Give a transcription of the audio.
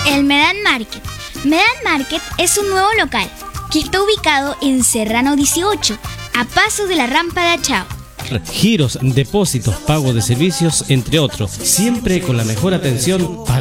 El Medan Market. Medan Market es un nuevo local que está ubicado en Serrano 18, a paso de la rampa de Achao. Giros, depósitos, pago de servicios, entre otros, siempre con la mejor atención para